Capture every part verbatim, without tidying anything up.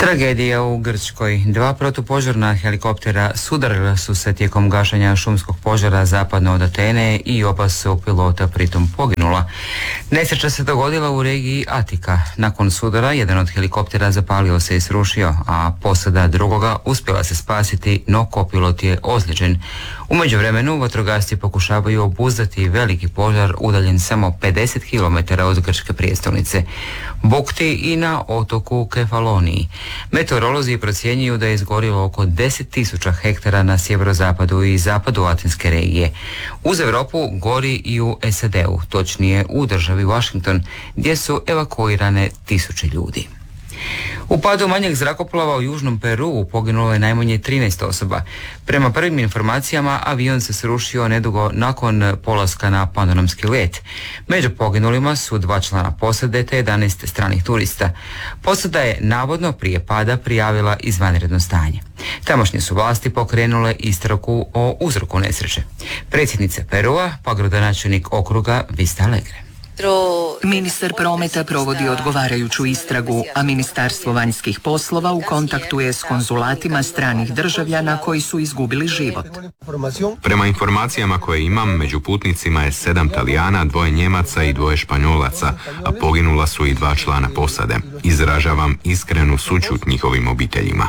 Tragedija u Grčkoj. Dva protupožarna helikoptera sudarila su se tijekom gašenja šumskog požara zapadno od Atene i oba su pilota pritom poginula. Nesreća se dogodila u regiji Atika. Nakon sudara jedan od helikoptera zapalio se i srušio, a posada drugoga uspjela se spasiti, no kopilot je ozlijeđen. U međuvremenu vatrogasci pokušavaju obuzdati veliki požar udaljen samo pedeset kilometara od grčke prijestolnice Bukti i na otoku Kefaloniji. Meteorolozi procjenjuju da je izgorilo oko deset tisuća hektara na sjeverozapadu i zapadu Atinske regije. Uz Europu gori i u S A D-u, točnije u državi Washington, gdje su evakuirane tisuće ljudi. U padu manjeg zrakoplova u južnom Peruu poginulo je najmanje trinaest osoba. Prema prvim informacijama, avion se srušio nedugo nakon polaska na panoramski let. Među poginulima su dva člana posade te jedanaest stranih turista. Posada je navodno prije pada prijavila izvanredno stanje. Tamošnje su vlasti pokrenule istragu o uzroku nesreće. Predsjednica Perua, pa gradonačelnik okruga Vista Alegre. Ministar prometa provodi odgovarajuću istragu, a Ministarstvo vanjskih poslova u kontaktu je s konzulatima stranih državljana koji su izgubili život. Prema informacijama koje imam, među putnicima je sedam Talijana, dvoje Njemaca i dvoje Španjolaca, a poginula su i dva člana posade. Izražavam iskrenu sućut njihovim obiteljima.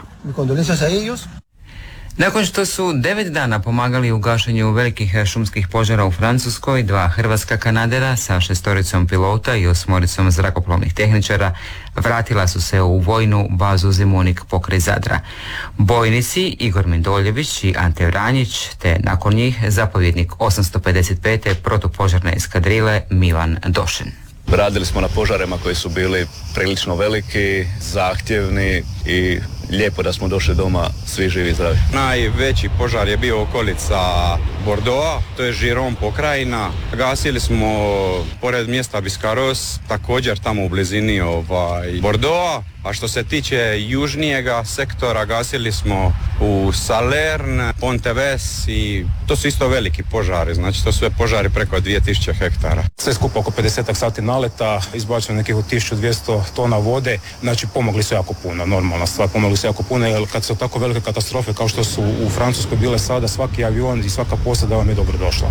Nakon što su devet dana pomagali u gašenju velikih šumskih požara u Francuskoj, dva hrvatska kanadera sa šestoricom pilota i osmoricom zrakoplovnih tehničara vratila su se u vojnu bazu Zemunik pokraj Zadra. Bojnici Igor Mindoljević i Ante Vranjić, te nakon njih zapovjednik osamsto pedeset pete protupožarne eskadrile Milan Došen. Radili smo na požarima koji su bili prilično veliki, zahtjevni i lijepo da smo došli doma svi živi i zdravi. Najveći požar je bio okolica Bordeaux, to je Giron pokrajina. Gasili smo pored mjesta Biscarros, također tamo u blizini ovaj, Bordeaux. A što se tiče južnijega sektora, gasili smo u Salern, Ponteves i to su isto veliki požari, znači to su sve požari preko dvije tisuće hektara. Sve skupo oko pedeset sati naleta, izbačeno nekih od tisuću dvjesto tona vode, znači pomogli su jako puno, normalna stvar, pomogli su jako puno, jer kad su tako velike katastrofe kao što su u Francuskoj bile sada, svaki avion i svaka posada vam je dobro došla.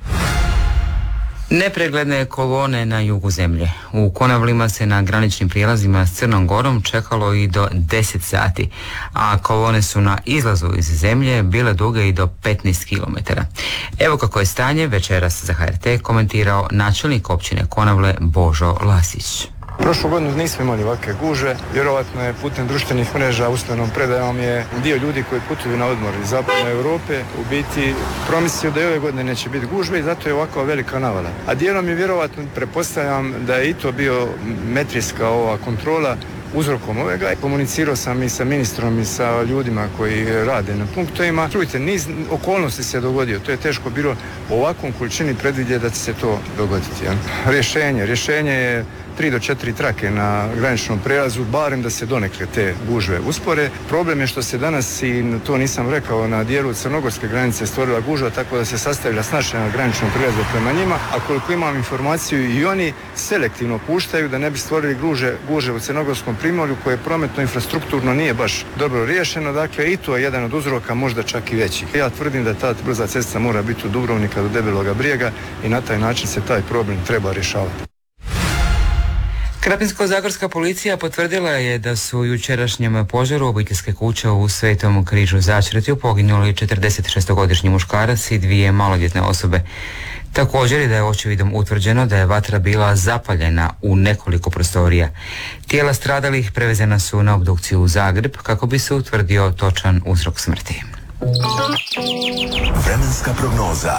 Nepregledne kolone na jugu zemlje. U Konavlima se na graničnim prijelazima s Crnom Gorom čekalo i do deset sati, a kolone su na izlazu iz zemlje bile duge i do petnaest kilometara. Evo kako je stanje večeras za H R T komentirao načelnik općine Konavle Božo Lasić. Prošlu godinu nismo imali ovakve gužve, vjerovatno je putem društvenih mreža usmenom predajom je dio ljudi koji putuju na odmor iz zapadne Europe u biti promislio da i ove godine neće biti gužve i zato je ovakva velika navala. A dijelom je vjerovatno, pretpostavljam da je i to bio metrijska ova kontrola uzrokom ovega. Komunicirao sam i sa ministrom i sa ljudima koji rade na punktovima. Čujte, niz okolnosti se dogodio. To je teško bilo u ovakvom količini predvidjeti da će se to dogoditi. Ja. Rješenje. Rješenje je tri do četiri trake na graničnom prijelazu, barem da se donekle te gužve uspore. Problem je što se danas, i to nisam rekao, na dijelu crnogorske granice stvorila gužva, tako da se sastavila snažna na graničnom prijelazu prema njima, a koliko imam informaciju i oni selektivno puštaju da ne bi stvorili guže, guže u crnogorskom primorju koje prometno infrastrukturno nije baš dobro riješeno, dakle i to je jedan od uzroka, možda čak i veći. Ja tvrdim da ta brza cesta mora biti od Dubrovnika do Debeloga Brijega i na taj način se taj problem treba rješavati. Krapinsko-zagorska policija potvrdila je da su u jučerašnjem požaru obiteljske kuće u Svetom Križu Začretju poginuli četrdesetšestogodišnji muškarac i dvije maloljetne osobe. Također je da je očevidom utvrđeno da je vatra bila zapaljena u nekoliko prostorija. Tijela stradalih prevezena su na obdukciju u Zagreb kako bi se utvrdio točan uzrok smrti. Vremenska prognoza.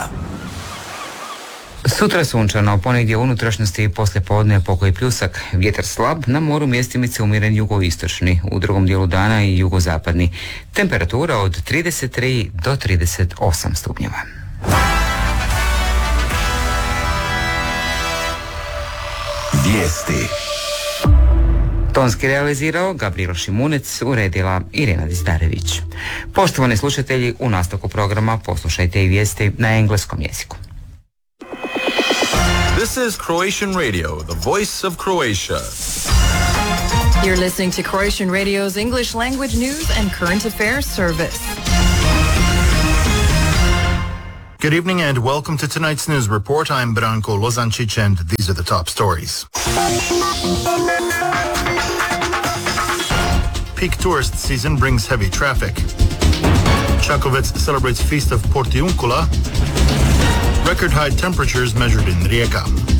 Sutra sunčano, ponegdje u unutrašnjosti i poslije podne pokoj pljusak, vjetar slab, na moru mjestimice umjeren jugoistočni, u drugom dijelu dana i jugozapadni. Temperatura od trideset tri do trideset osam stupnjeva. Vijesti. Tonski realizirao Gabriel Šimunec, uredila Irena Dizdarević. Poštovani slušatelji, u nastavku programa poslušajte i vijesti na engleskom jeziku. This is Croatian Radio, the voice of Croatia. You're listening to Croatian Radio's English language news and current affairs service. Good evening and welcome to tonight's news report. I'm Branko Lozancic and these are the top stories. Peak tourist season brings heavy traffic. Čakovec celebrates Feast of Portiuncula. Record high temperatures measured in Rijeka.